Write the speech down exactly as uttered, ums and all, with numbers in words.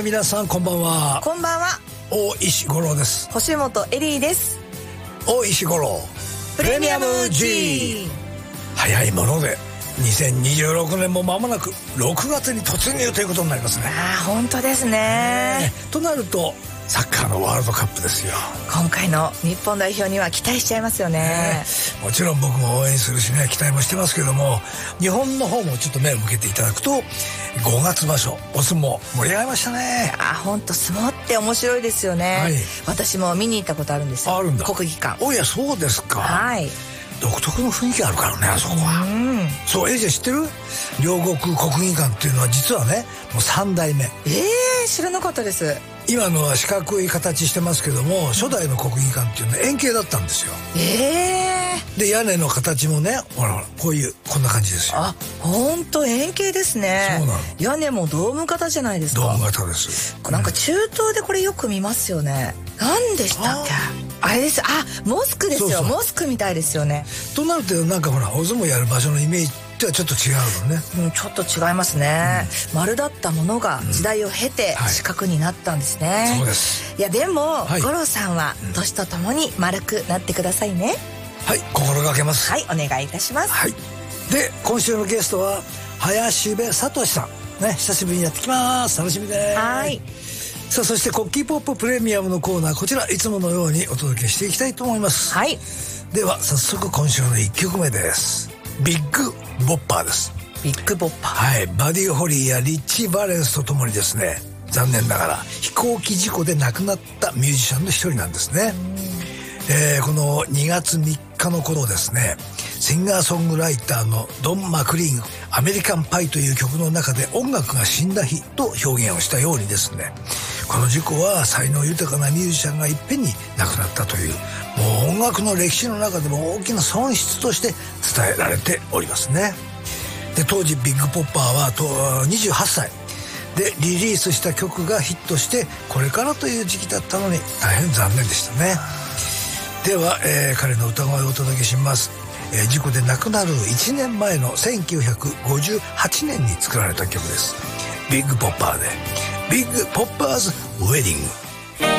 皆さんこんばんは。 こんばんは。 大石五郎です。 星本エリーです。 大石五郎プレミアム G。 早いものでにせんにじゅうろくねんも間もなくろくがつに突入ということになりますね。 ああ、本当ですね。ねとなるとサッカーのワールドカップですよ。 今回の日本代表には期待しちゃいますよね。ね、 もちろん僕も応援するしね、期待もしてますけども、日本の方もちょっと目を向けていただくとごがつ場所お相撲盛り上がりましたね。 あ、本当相撲って面白いですよね、はい、私も見に行ったことあるんですよ。 あるんだ。 国技館。 おや、そうですか。 はい。 独特の雰囲気あるからね、あそこは。うん、そう、エイジ知ってる？両国国技館っていうのは実はね、もうさんだいめ。 えー、知らなかったです。 今のは四角い形してますけども、初代の国技館っていうのは円形だったんですよ。 えー、 で、屋根の形もね、ほらほら、こういうこんな感じですよ。 あ、ほんと円形ですね。 そうなの。 屋根もドーム型じゃないですか。 ドーム型です。 なんか中東でこれよく見ますよね。何でしたっけ？あれです。あ、モスクですよ。そうそう、モスクみたいですよね。 となるとなんかほら、お相撲やる場所のイメージとはちょっと違うのね。 うん、ちょっと違いますね、うん、丸だったものが時代を経て四角になったんですね、はい、 そうです。 いやでも、 はい、 五郎さんは年とともに丸くなってくださいね。 はい、心がけます。 はい、お願いいたします。 はい。で、今週のゲストは林部聡さんね、久しぶりにやってきます。楽しみです。 はい。 さあ、そしてコッキーポッププレミアムのコーナー、こちらいつものようにお届けしていきたいと思います。 はい。 では早速今週のいっきょくめです。ビッグボッパーです。 ビッグボッパー。 はい、バディ・ホリーやリッチー・バレンスとともにですね、残念ながら飛行機事故で亡くなったミュージシャンの一人なんですね。えー、このにがつみっかの頃ですね、シンガーソングライターのドン・マクリーン、アメリカンパイという曲の中で音楽が死んだ日と表現をしたようにですね、この事故は才能豊かなミュージシャンがいっぺんに亡くなったという、もう音楽の歴史の中でも大きな損失として伝えられておりますね。で、当時ビッグポッパーはとにじゅうはっさいでリリースした曲がヒットしてこれからという時期だったのに大変残念でしたね。では、えー、彼の歌声をお届けします。えー、事故で亡くなるいちねんまえのせんきゅうひゃくごじゅうはちねんに作られた曲です。ビッグポッパーでビッグポッパーズウェディング。